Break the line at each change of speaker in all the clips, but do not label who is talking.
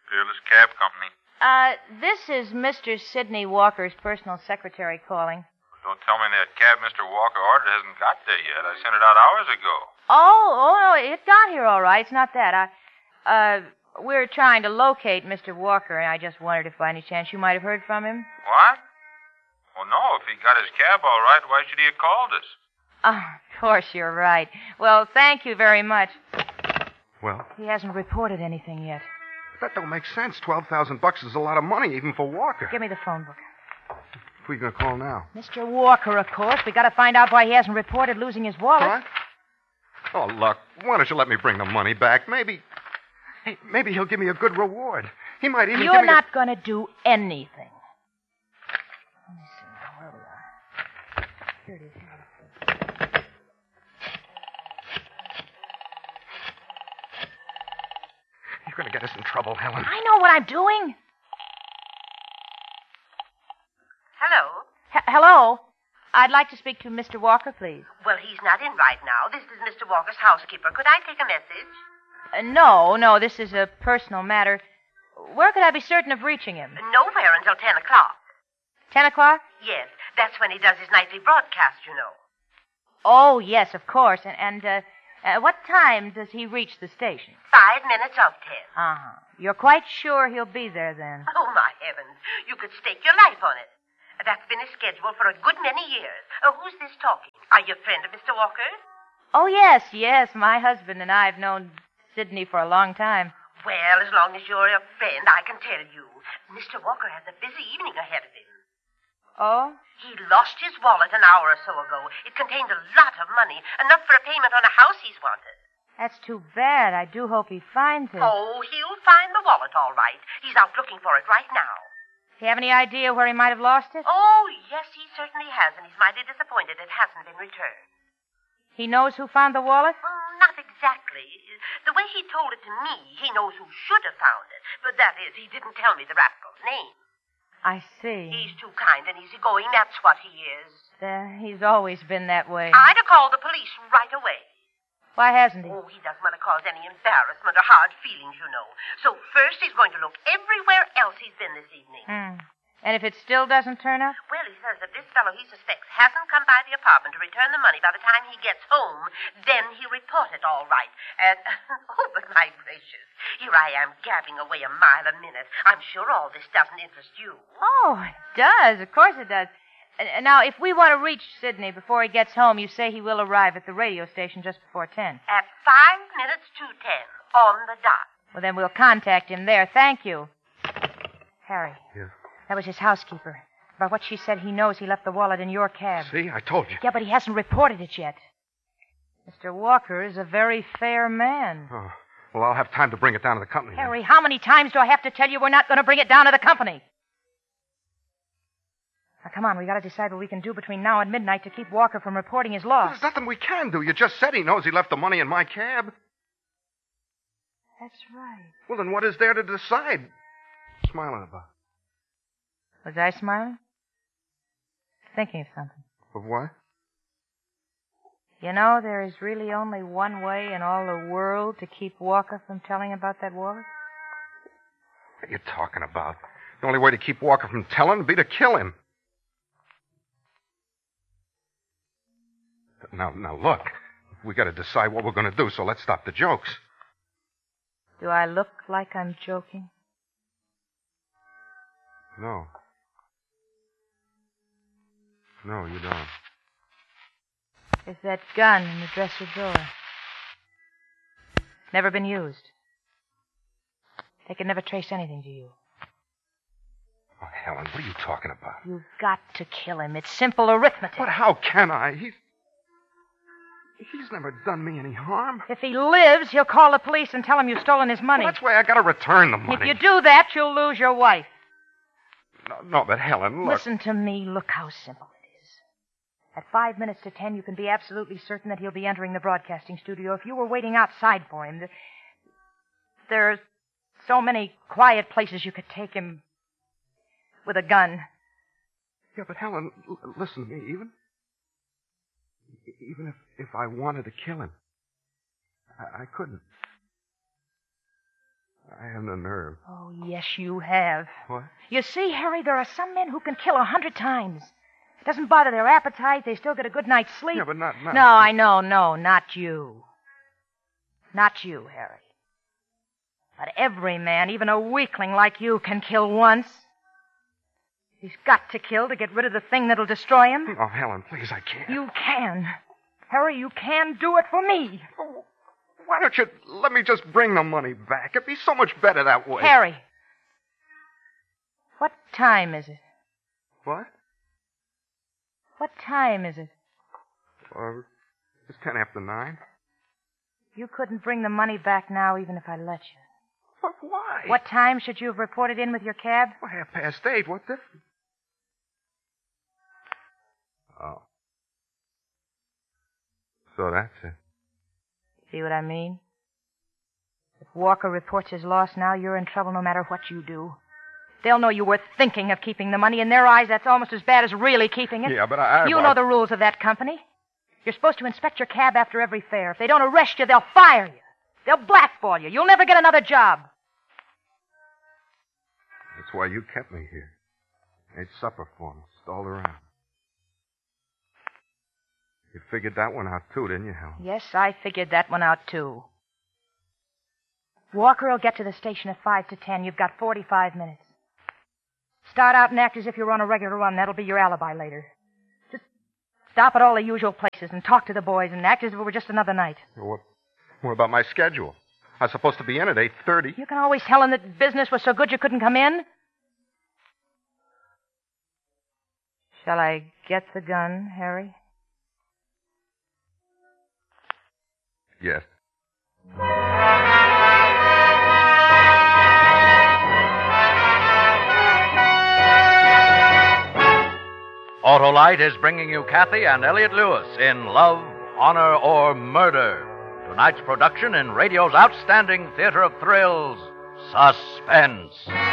Fearless Cab Company.
This is Mr. Sidney Walker's personal secretary calling.
Don't tell me that cab Mr. Walker ordered hasn't got there yet. I sent it out hours ago.
Oh, no, it got here all right. It's not that. We're trying to locate Mr. Walker, and I just wondered if by any chance you might have heard from him.
What? Well, no. If he got his cab all right, why should he have called us?
Oh, of course, you're right. Well, thank you very much.
Well?
He hasn't reported anything yet.
That don't make sense. $12,000 is a lot of money, even for Walker.
Give me the phone book.
Who are you going to call now?
Mr. Walker, of course. We got to find out why he hasn't reported losing his wallet.
What? Oh, look, why don't you let me bring the money back? Maybe he'll give me a good reward. He might even
You're not going to do anything. Let me see now, where we are. Here it is.
You're going to get us in trouble, Helen.
I know what I'm doing.
Hello?
Hello? I'd like to speak to Mr. Walker, please.
Well, he's not in right now. This is Mr. Walker's housekeeper. Could I take a message?
No, this is a personal matter. Where could I be certain of reaching him?
Nowhere until 10 o'clock.
10 o'clock?
Yes, that's when he does his nightly broadcast, you know.
Oh, yes, of course. And what time does he reach the station?
5 minutes of 10.
Uh-huh. You're quite sure he'll be there then?
Oh, my heavens. You could stake your life on it. That's been his schedule for a good many years. Who's this talking? Are you a friend of Mr. Walker's?
Oh, yes. My husband and I have known Sidney for a long time.
Well, as long as you're a friend, I can tell you. Mr. Walker has a busy evening ahead of him.
Oh?
He lost his wallet an hour or so ago. It contained a lot of money, enough for a payment on a house he's wanted.
That's too bad. I do hope he finds it.
Oh, he'll find the wallet all right. He's out looking for it right now.
Do you have any idea where he might have lost it?
Oh, yes, he certainly has, and he's mighty disappointed it hasn't been returned.
He knows who found the wallet?
Not exactly. The way he told it to me, he knows who should have found it. But that is, he didn't tell me the rascal's name.
I see.
He's too kind and easygoing, that's what he is.
He's always been that way.
I'd have called the police right away.
Why hasn't he?
Oh, he doesn't want to cause any embarrassment or hard feelings, you know. So first he's going to look everywhere else he's been this evening.
And if it still doesn't turn up?
Well, he says that this fellow he suspects hasn't come by the apartment to return the money by the time he gets home. Then he'll report it all right. And, oh, but my gracious, here I am gabbing away a mile a minute. I'm sure all this doesn't interest you.
Oh, it does. Of course it does. Now, if we want to reach Sidney before he gets home, you say he will arrive at the radio station just before 10.
At 5 minutes to 10, on the dot.
Well, then we'll contact him there. Thank you. Harry.
Yeah?
That was his housekeeper. By what she said, he knows he left the wallet in your cab.
See, I told you.
Yeah, but he hasn't reported it yet. Mr. Walker is a very fair man.
Oh, well, I'll have time to bring it down to the company.
Harry, how many times do I have to tell you we're not going to bring it down to the company? Now, come on, we got to decide what we can do between now and midnight to keep Walker from reporting his loss.
There's nothing we can do. You just said he knows he left the money in my cab.
That's right.
Well, then what is there to decide? Smiling about.
Was I smiling? Thinking of something.
Of what?
You know, there is really only one way in all the world to keep Walker from telling about that wallet.
What are you talking about? The only way to keep Walker from telling would be to kill him. Now, look. We got to decide what we're going to do, so let's stop the jokes.
Do I look like I'm joking?
No. No, you don't.
There's that gun in the dresser drawer. Never been used. They could never trace anything to you.
Oh, Helen, what are you talking about?
You've got to kill him. It's simple arithmetic.
But how can I? He's never done me any harm.
If he lives, he'll call the police and tell him you've stolen his money.
Well, that's why I got to return the money.
If you do that, you'll lose your wife.
No, but Helen, look.
Listen to me. Look how simple it is. At 5 minutes to 10, you can be absolutely certain that he'll be entering the broadcasting studio. If you were waiting outside for him, there are so many quiet places you could take him with a gun.
Yeah, but Helen, listen to me. Even if I wanted to kill him, I couldn't. I haven't the nerve.
Oh, yes, you have.
What?
You see, Harry, there are some men who can kill 100 times. It doesn't bother their appetite. They still get a good night's sleep.
Yeah, but not...
No, I know. No, not you. Not you, Harry. But every man, even a weakling like you, can kill once. He's got to kill to get rid of the thing that'll destroy him.
Oh, Helen, please, I can't.
You can. Harry, you can do it for me.
Oh, why don't you let me just bring the money back? It'd be so much better that way.
Harry. What time is it?
What?
What time is it?
It's 10 after 9.
You couldn't bring the money back now even if I let you.
But why?
What time should you have reported in with your cab?
Well, 8:30. What difference? Oh. So that's it.
See what I mean? If Walker reports his loss now, you're in trouble no matter what you do. They'll know you were thinking of keeping the money. In their eyes, that's almost as bad as really keeping it.
Yeah, but
You know the rules of that company. You're supposed to inspect your cab after every fare. If they don't arrest you, they'll fire you. They'll blackball you. You'll never get another job.
That's why you kept me here. Ate supper for me, stalled around. You figured that one out, too, didn't you, Helen?
Yes, I figured that one out, too. Walker will get to the station at 5 to 10. You've got 45 minutes. Start out and act as if you're on a regular run. That'll be your alibi later. Just stop at all the usual places and talk to the boys and act as if it were just another night.
What about my schedule? I was supposed to be in at 8:30.
You can always tell them that business was so good you couldn't come in. Shall I get the gun, Harry?
Yes.
Autolite is bringing you Kathy and Elliot Lewis in Love, Honor, or Murder. Tonight's production in radio's outstanding theater of thrills, Suspense.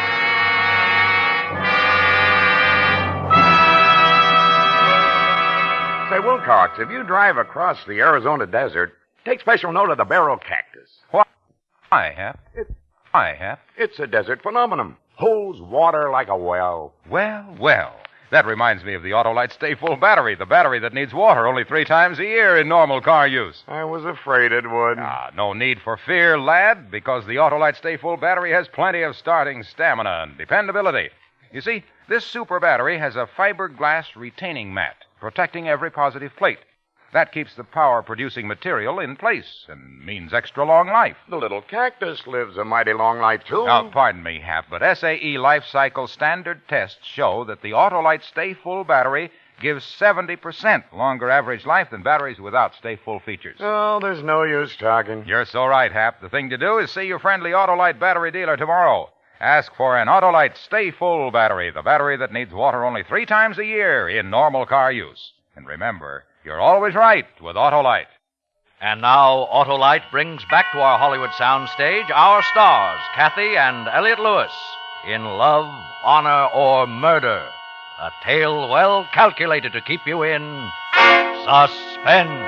Say, Wilcox, if you drive across the Arizona desert, take special note of the barrel cactus.
Why, Hap?
It's a desert phenomenon. Holds water like a well.
Well. That reminds me of the Autolite Stay Full battery, the battery that needs water only 3 times a year in normal car use.
I was afraid it would.
No need for fear, lad, because the Autolite Stay Full battery has plenty of starting stamina and dependability. You see, this super battery has a fiberglass retaining mat protecting every positive plate. That keeps the power-producing material in place and means extra long life.
The little cactus lives a mighty long life, too.
Now, pardon me, Hap, but SAE Life Cycle standard tests show that the Autolite Stay Full battery gives 70% longer average life than batteries without Stay Full features.
Oh, there's no use talking.
You're so right, Hap. The thing to do is see your friendly Autolite battery dealer tomorrow. Ask for an Autolite Stay Full battery, the battery that needs water only 3 times a year in normal car use. And remember, you're always right with Autolite.
And now, Autolite brings back to our Hollywood soundstage our stars, Kathy and Elliot Lewis, in Love, Honor, or Murder. A tale well calculated to keep you in suspense.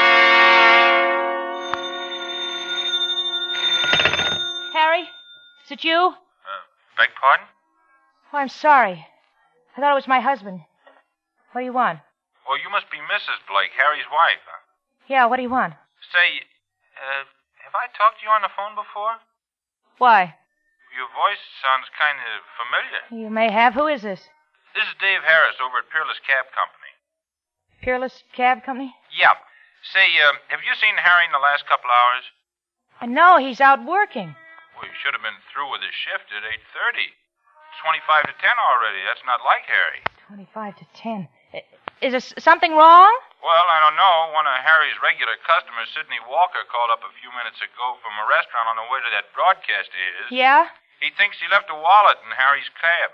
Harry, is it you?
Beg pardon?
Oh, I'm sorry. I thought it was my husband. What do you want?
Well, you must be Mrs. Blake, Harry's wife, huh?
Yeah, what do you want?
Say, have I talked to you on the phone before?
Why?
Your voice sounds kind of familiar.
You may have. Who is this?
This is Dave Harris over at Peerless Cab Company.
Peerless Cab Company?
Yeah. Say, have you seen Harry in the last couple hours?
No, he's out working.
Well, he should have been through with his shift at 8:30. It's 25 to 10 already. That's not like Harry.
25 to 10. Is there something wrong?
Well, I don't know. One of Harry's regular customers, Sidney Walker, called up a few minutes ago from a restaurant on the way to that broadcast of his.
Yeah?
He thinks he left a wallet in Harry's cab.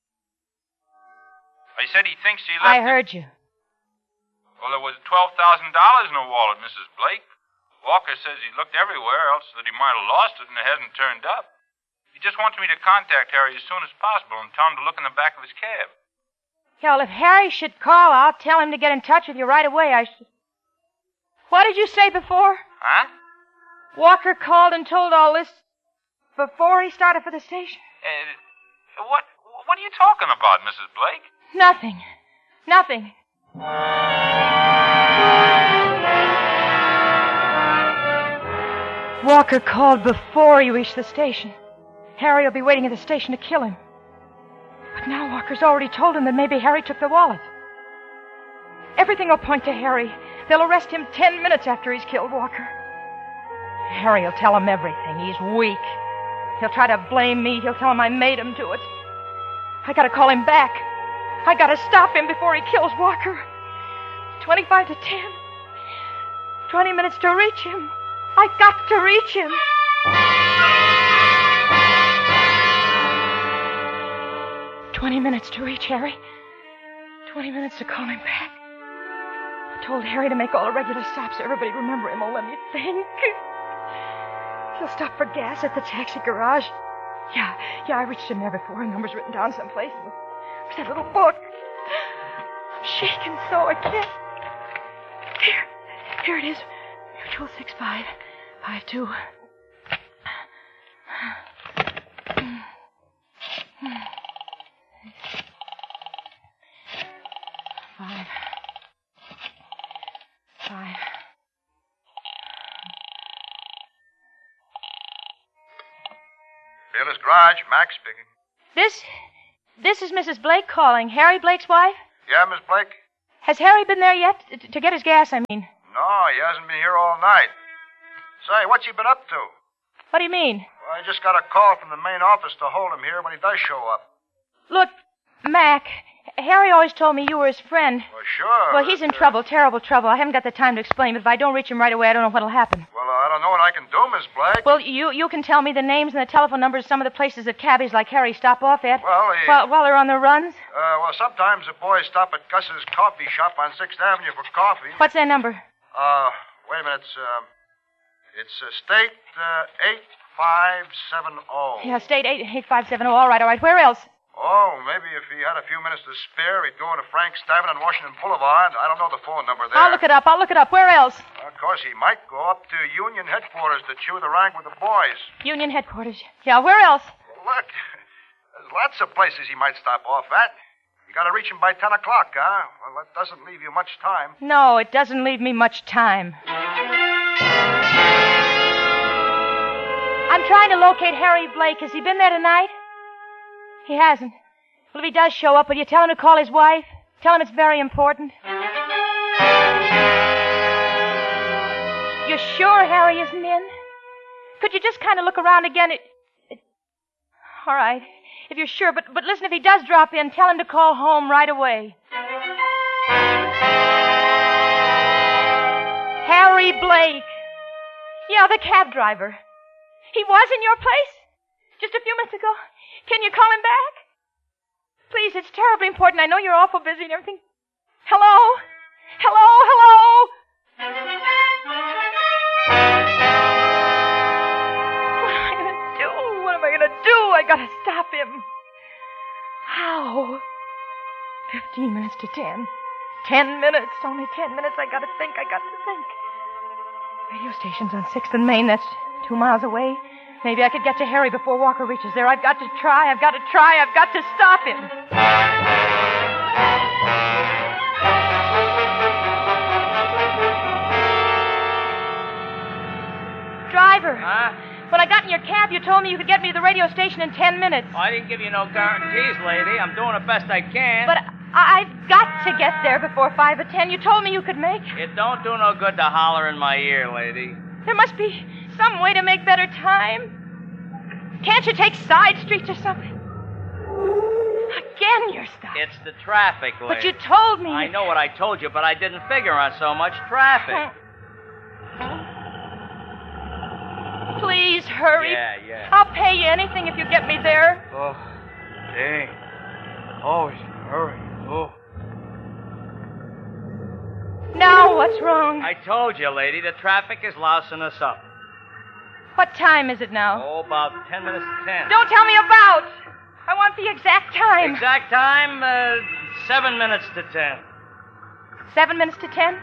I said he thinks he left...
I heard you.
Well, there was $12,000 in the wallet, Mrs. Blake. Walker says he looked everywhere, else that he might have lost it and it hasn't turned up. He just wants me to contact Harry as soon as possible and tell him to look in the back of his cab.
Yeah, well, if Harry should call, I'll tell him to get in touch with you right away. What did you say before?
Huh?
Walker called and told all this before he started for the station.
What are you talking about, Mrs. Blake?
Nothing. Nothing. Walker called before he reached the station. Harry will be waiting at the station to kill him. But now Walker's already told him that maybe Harry took the wallet. Everything will point to Harry. They'll arrest him 10 minutes after he's killed Walker. Harry will tell him everything. He's weak. He'll try to blame me. He'll tell him I made him do it. I gotta call him back. I gotta stop him before he kills Walker. 25 to 10. 20 minutes to reach him. I got to reach him. $20 to reach Harry. 20 minutes to call him back. I told Harry to make all the regular stops so everybody remember him. Oh, let me think. He'll stop for gas at the taxi garage. Yeah, I reached him there before. A number's written down someplace. There's that little book. I'm shaking so I can't. Here it is. Mutual 6552. Five.
Taylor's Garage, Max speaking.
This is Mrs. Blake calling. Harry Blake's wife?
Yeah, Miss Blake?
Has Harry been there yet? To get his gas, I mean.
No, he hasn't been here all night. Say, what's he been up to?
What do you mean?
Well, I just got a call from the main office to hold him here when he does show up.
Look, Mac, Harry always told me you were his friend.
Well, sure.
Well, he's in trouble, terrible trouble. I haven't got the time to explain, but if I don't reach him right away, I don't know what'll happen.
Well, I don't know what I can do, Miss Blake.
Well, you can tell me the names and the telephone numbers of some of the places that cabbies like Harry stop off at.
Well,
while they're on the runs?
Well, sometimes the boys stop at Gus's coffee shop on 6th Avenue for coffee.
What's their number?
Wait a minute. It's State 8570.
Yeah, State 8570. All right. Where else?
Oh, maybe if he had a few minutes to spare, he'd go into Frank Stavin on Washington Boulevard. I don't know the phone number there.
I'll look it up. Where else?
Of course, he might go up to Union headquarters to chew the rank with the boys.
Union headquarters. Yeah, where else?
Look, there's lots of places he might stop off at. You gotta reach him by 10 o'clock, huh? Well, that doesn't leave you much time.
No, it doesn't leave me much time. I'm trying to locate Harry Blake. Has he been there tonight? He hasn't. Well, if he does show up, will you tell him to call his wife? Tell him it's very important. You're sure Harry isn't in? Could you just kind of look around again? All right, if you're sure. But listen, if he does drop in, tell him to call home right away. Harry Blake. Yeah, the cab driver. He was in your place? Just a few minutes ago? Can you call him back? Please, it's terribly important. I know you're awful busy and everything. Hello? Hello? What am I going to do? I got to stop him. How? 15 minutes to 10. 10 minutes. Only 10 minutes. I got to think. Radio station's on 6th and Main. That's 2 miles away. Maybe I could get to Harry before Walker reaches there. I've got to try. I've got to stop him. Driver.
Huh?
When I got in your cab, you told me you could get me to the radio station in 10 minutes.
I didn't give you no guarantees, lady. I'm doing the best I can.
But I've got to get there before 5 or 10. You told me you could make.
It don't do no good to holler in my ear, lady.
There must be some way to make better time. Can't you take side streets or something? Again, you're stopped.
It's the traffic, lady.
But you told me.
I know what I told you, but I didn't figure on so much traffic.
Please, hurry.
Yeah.
I'll pay you anything if you get me there.
Oh, dang. Always hurry. Oh.
Now what's wrong?
I told you, lady, the traffic is lousing us up.
What time is it now?
Oh, about 10 minutes to 10.
Don't tell me about. I want the exact time.
Exact time, 7 minutes to 10.
7 minutes to 10?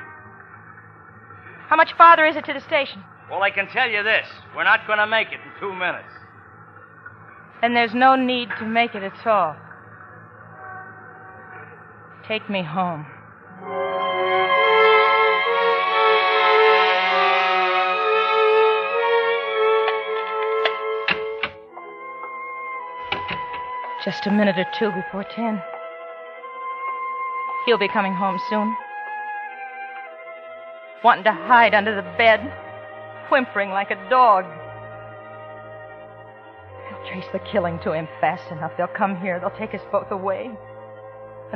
How much farther is it to the station?
Well, I can tell you this. We're not going to make it in 2 minutes.
Then there's no need to make it a talk. Take me home. Just a minute or two before 10. He'll be coming home soon. Wanting to hide under the bed, whimpering like a dog. They'll trace the killing to him fast enough. They'll come here. They'll take us both away.